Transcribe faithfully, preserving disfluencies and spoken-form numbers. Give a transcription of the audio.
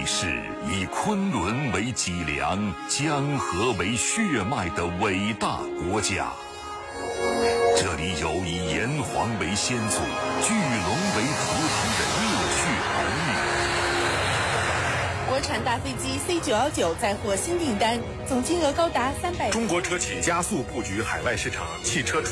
里是以昆仑为脊梁、江河为血脉的伟大国家。这里有以炎黄为先祖、巨龙为图腾的热血儿女。 国产大飞机 C 九一九再获新订单，总金额高达三百。 中国车企加速布局海外市场，汽车